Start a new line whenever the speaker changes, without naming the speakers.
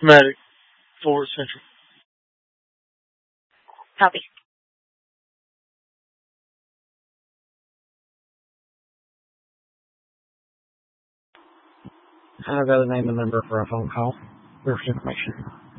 Medic, Fort Central.
Copy.
I've got to name the number for a phone call. There's information.